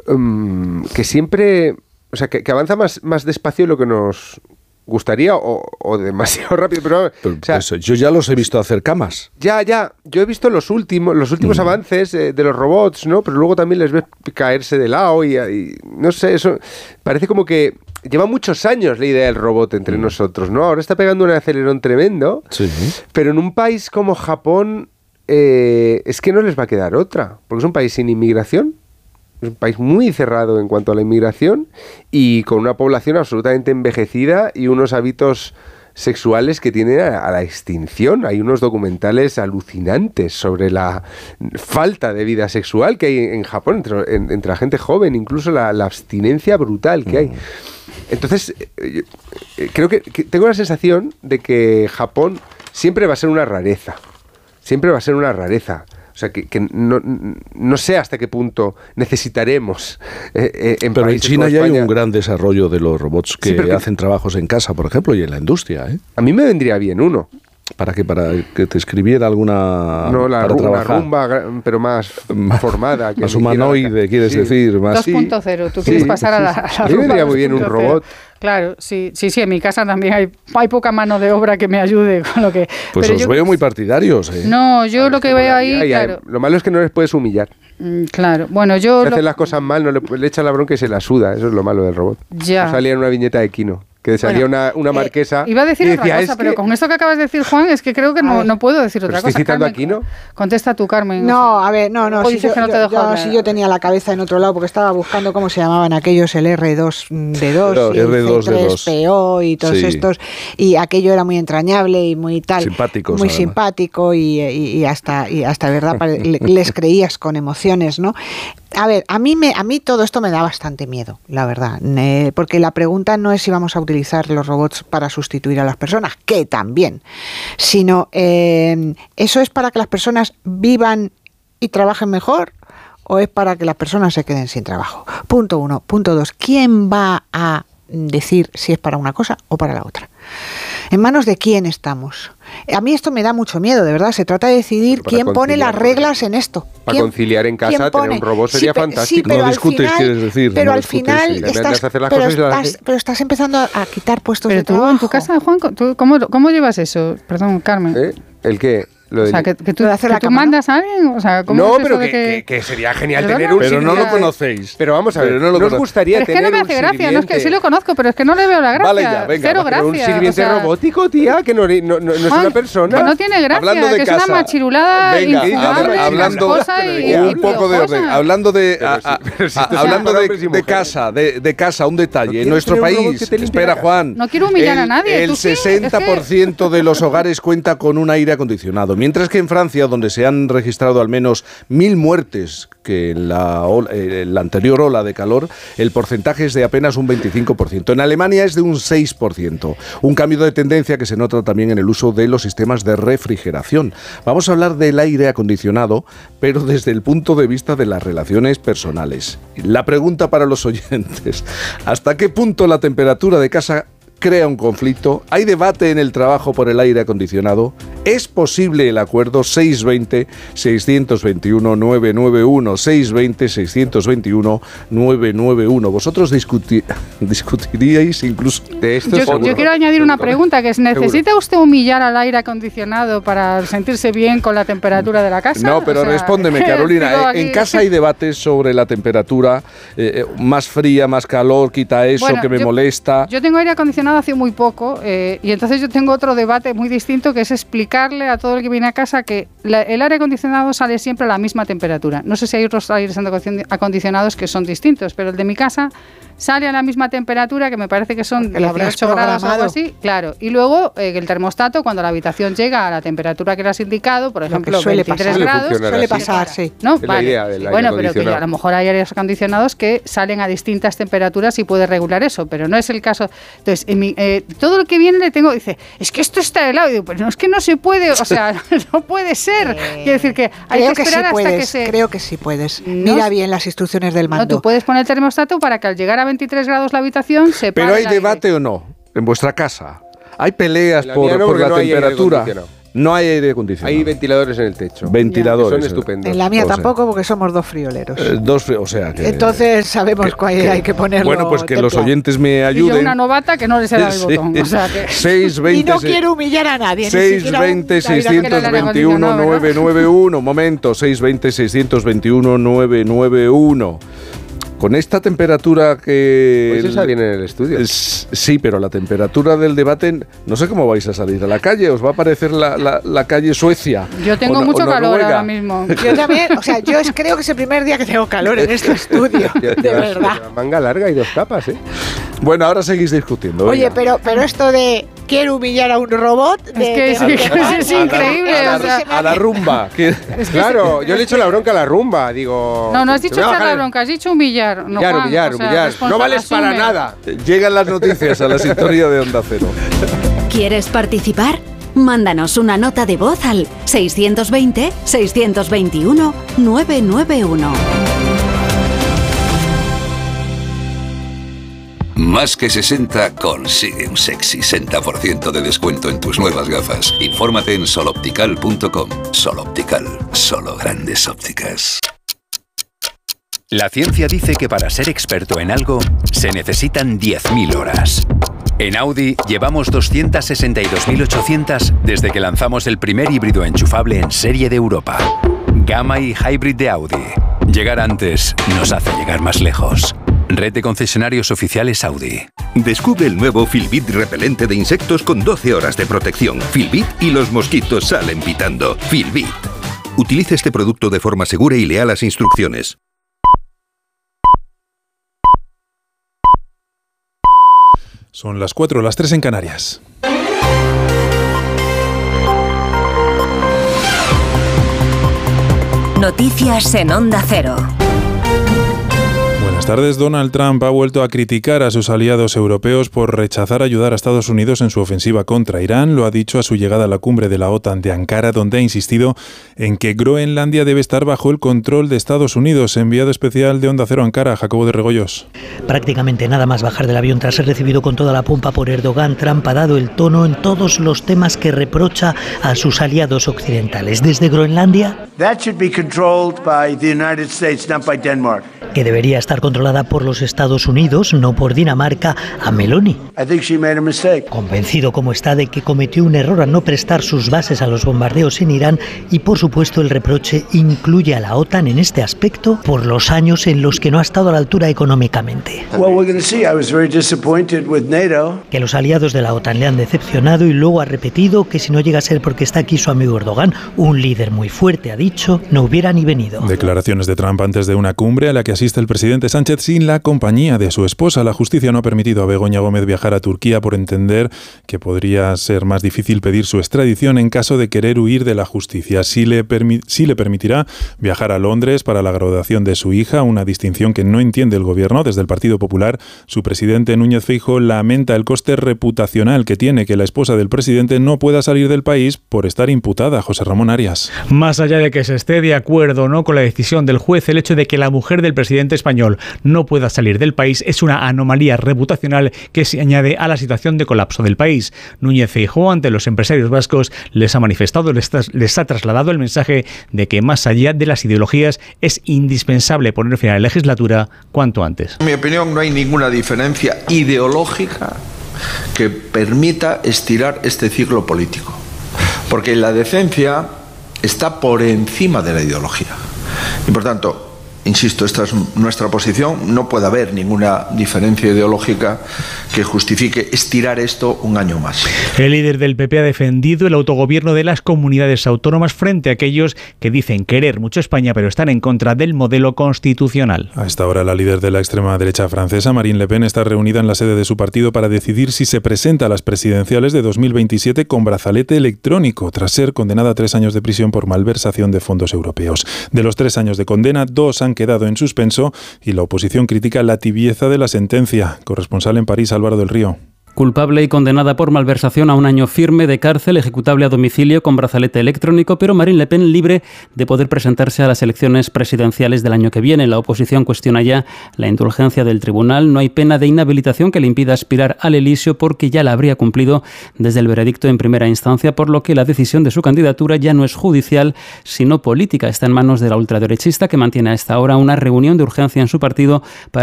que siempre, o sea, que avanza más despacio de lo que nos gustaría o demasiado rápido. Pero o sea, pues yo ya los he visto hacer camas. Ya. Yo he visto los últimos avances de los robots, ¿no? Pero luego también les ves caerse de lado y no sé, eso parece como que lleva muchos años la idea del robot entre nosotros, ¿no? Ahora está pegando un acelerón tremendo, Sí. pero en un país como Japón es que no les va a quedar otra, porque es un país sin inmigración. Es un país muy cerrado en cuanto a la inmigración y con una población absolutamente envejecida y unos hábitos sexuales que tienen a la extinción. Hay unos documentales alucinantes sobre la falta de vida sexual que hay en Japón entre la gente joven, incluso la abstinencia brutal que hay. Entonces, creo que tengo la sensación de que Japón siempre va a ser una rareza. Siempre va a ser una rareza. O sea, que no sé hasta qué punto necesitaremos Pero en China ya hay un gran desarrollo de los robots que hacen trabajos en casa, por ejemplo, y en la industria, ¿eh? A mí me vendría bien uno. ¿Para qué? ¿Para que te escribiera alguna...? No, la rumba, pero más formada. Más humanoide, quieres decir. Más 2.0, tú quieres pasar a la rumba. A mí me vendría muy bien un robot. Claro, sí, en mi casa también hay poca mano de obra que me ayude con lo que... Pues os veo muy partidarios, ¿eh? No, yo lo que veo ahí, claro... Lo malo es que no les puedes humillar. Claro, bueno, yo... Si hacen las cosas mal, no le echan la bronca y se la suda. Eso es lo malo del robot. Ya. Salía en una viñeta de Kino. Que salía una marquesa. Iba a decir otra cosa, pero con esto que acabas de decir, Juan, es que creo que no puedo decir otra cosa. ¿Estoy citando Carmen, aquí, no? Contesta tú, Carmen. No, a ver, no. Si yo tenía la cabeza en otro lado porque estaba buscando cómo se llamaban aquellos, el R2D2, el C3PO y todos estos. Y aquello era muy entrañable y muy tal. Simpáticos, muy simpático y hasta verdad les creías con emociones, ¿no? A ver, a mí todo esto me da bastante miedo, la verdad, porque la pregunta no es si vamos a utilizar los robots para sustituir a las personas, que también, sino ¿eso es para que las personas vivan y trabajen mejor o es para que las personas se queden sin trabajo? Punto 1. Punto 2. ¿Quién va a decir si es para una cosa o para la otra? ¿En manos de quién estamos? A mí esto me da mucho miedo, de verdad. Se trata de decidir quién pone las reglas en esto. Para conciliar en casa, tener un robot sería fantástico. No discutes, quieres decir. Pero al final estás empezando a quitar puestos de trabajo. En tu casa, Juan, ¿cómo llevas eso? Perdón, Carmen. ¿El qué? O sea, que tú mandas a alguien, o sea, ¿cómo no, es pero eso que sería genial tener un pero no lo conocéis. Pero vamos a ver, no nos gustaría tener un sirviente. Es que no me hace gracia, no es que sí lo conozco, pero es que no le veo la gracia. Vale ya, venga, cero gracia. Un sirviente robótico, tía, que no es una persona. Que no tiene gracia, que es una machirulada infumable, hablando un poco de orden. Hablando de casa, un detalle. En nuestro país, espera, Juan. No quiero humillar a nadie. El 60% de los hogares cuenta con un aire acondicionado. Mientras que en Francia, donde se han registrado al menos 1.000 muertes que en la anterior ola de calor, el porcentaje es de apenas un 25%. En Alemania es de un 6%. Un cambio de tendencia que se nota también en el uso de los sistemas de refrigeración. Vamos a hablar del aire acondicionado, pero desde el punto de vista de las relaciones personales. La pregunta para los oyentes: ¿hasta qué punto la temperatura de casa crea un conflicto? ¿Hay debate en el trabajo por el aire acondicionado? ¿Es posible el acuerdo? 620-621-991, 620-621-991. ¿Vosotros discutiríais incluso de esto? Yo quiero añadir una pregunta, que es: ¿necesita usted humillar al aire acondicionado para sentirse bien con la temperatura de la casa? No, pero respóndeme, Carolina. En casa hay debates sobre la temperatura, más fría, más calor, quita eso, que me molesta. Yo tengo aire acondicionado hace muy poco y entonces yo tengo otro debate muy distinto, que es explicarle a todo el que viene a casa que el aire acondicionado sale siempre a la misma temperatura. No sé si hay otros aires acondicionados que son distintos, pero el de mi casa sale a la misma temperatura, que me parece que son 18 grados o algo así. Claro. Y luego el termostato, cuando la habitación llega a la temperatura que le has indicado, por ejemplo, 23 grados. Suele pasar, sí. ¿No? Vale. Bueno, pero que a lo mejor hay aires acondicionados que salen a distintas temperaturas y puede regular eso, pero no es el caso. Entonces, todo lo que viene dice, es que esto está helado. Y digo, pues no, es que no se puede, o sea, no puede ser. Quiero decir que hay que esperar hasta que se... Creo que sí puedes. Mira bien las instrucciones del mando. No, tú puedes poner el termostato para que al llegar a 23 grados la habitación se pare. ¿Pero hay debate o no en vuestra casa? ¿Hay peleas por la temperatura? No hay aire acondicionado. Hay ventiladores en el techo. Ventiladores. Son estupendos. En la mía O sea, tampoco, porque somos dos frioleros. O sea que... Entonces sabemos cuál hay que ponerlo. Bueno, pues que los templado. oyentes me Y ayuden. yo una novata que no le sé dar el botón. O sea que... 620 Y no quiero humillar a nadie. 620 621 991. Momento, 620 621 991. Con esta temperatura que... Pues esa viene en el estudio. Sí, pero la temperatura del debate, no sé cómo vais a salir a la calle. ¿Os va a parecer la calle Suecia? Yo tengo mucho calor ahora mismo. Yo también, o sea, yo creo que es el primer día que tengo calor en este estudio, de verdad. Manga larga y 2 capas, ¿eh? Bueno, ahora seguís discutiendo. Oye, venga. pero esto de quiero humillar a un robot... Es increíble. A la rumba. Claro, yo le echo la bronca a la rumba, digo... No has dicho echar la bronca, has dicho humillar. No, humillar. No vales para nada. Llegan las noticias a la sintonía de Onda Cero. ¿Quieres participar? Mándanos una nota de voz al 620-621-991. Más que 60 consigue un sexy 60% de descuento en tus nuevas gafas. Infórmate en soloptical.com. Soloptical, solo grandes ópticas. La ciencia dice que para ser experto en algo se necesitan 10.000 horas. En Audi llevamos 262.800 desde que lanzamos el primer híbrido enchufable en serie de Europa. Gamma y Hybrid de Audi. Llegar antes nos hace llegar más lejos. Red de concesionarios oficiales Audi. Descubre el nuevo Filbit repelente de insectos con 12 horas de protección. Filbit y los mosquitos salen pitando. Filbit. Utilice este producto de forma segura y lea las instrucciones. Son las 4, las 3 en Canarias. Noticias en Onda Cero. Buenas tardes. Donald Trump ha vuelto a criticar a sus aliados europeos por rechazar ayudar a Estados Unidos en su ofensiva contra Irán. Lo ha dicho a su llegada a la cumbre de la OTAN de Ankara, donde ha insistido en que Groenlandia debe estar bajo el control de Estados Unidos. Enviado especial de Onda Cero a Ankara, Jacobo de Regoyos. Prácticamente nada más bajar del avión tras ser recibido con toda la pompa por Erdogan, Trump ha dado el tono en todos los temas que reprocha a sus aliados occidentales. Desde Groenlandia, que debería estar controlada por los Estados Unidos, no por Dinamarca, a Meloni. Convencido como está de que cometió un error al no prestar sus bases a los bombardeos en Irán, y por supuesto el reproche incluye a la OTAN en este aspecto por los años en los que no ha estado a la altura económicamente. Que los aliados de la OTAN le han decepcionado, y luego ha repetido que si no llega a ser porque está aquí su amigo Erdogan, un líder muy fuerte, ha dicho, no hubiera ni venido. Declaraciones de Trump antes de una cumbre a la que asiste el presidente Sánchez sin la compañía de su esposa. La justicia no ha permitido a Begoña Gómez viajar a Turquía por entender que podría ser más difícil pedir su extradición en caso de querer huir de la justicia. Sí le permitirá viajar a Londres para la graduación de su hija, una distinción que no entiende el gobierno. Desde el Partido Popular, su presidente Núñez Feijóo lamenta el coste reputacional que tiene que la esposa del presidente no pueda salir del país por estar imputada. José Ramón Arias. Más allá de que se esté de acuerdo o no con la decisión del juez, el hecho de que la mujer del presidente español no pueda salir del país es una anomalía reputacional que se añade a la situación de colapso del país. Núñez Feijóo, ante los empresarios vascos, les ha manifestado, les ha trasladado el mensaje de que más allá de las ideologías es indispensable poner fin a la legislatura cuanto antes. En mi opinión, no hay ninguna diferencia ideológica que permita estirar este ciclo político, porque la decencia está por encima de la ideología y, por tanto, insisto, esta es nuestra posición, no puede haber ninguna diferencia ideológica que justifique estirar esto un año más. El líder del PP ha defendido el autogobierno de las comunidades autónomas frente a aquellos que dicen querer mucho España pero están en contra del modelo constitucional. A esta hora, la líder de la extrema derecha francesa, Marine Le Pen, está reunida en la sede de su partido para decidir si se presenta a las presidenciales de 2027 con brazalete electrónico, tras ser condenada a 3 años de prisión por malversación de fondos europeos. De los 3 años de condena, 2 han quedado en suspenso y la oposición critica la tibieza de la sentencia. Corresponsal en París, Álvaro del Río. Culpable y condenada por malversación a 1 año firme de cárcel, ejecutable a domicilio con brazalete electrónico, pero Marine Le Pen libre de poder presentarse a las elecciones presidenciales del año que viene. La oposición cuestiona ya la indulgencia del tribunal. No hay pena de inhabilitación que le impida aspirar al Elíseo porque ya la habría cumplido desde el veredicto en primera instancia, por lo que la decisión de su candidatura ya no es judicial, sino política. Está en manos de la ultraderechista, que mantiene a esta hora una reunión de urgencia en su partido para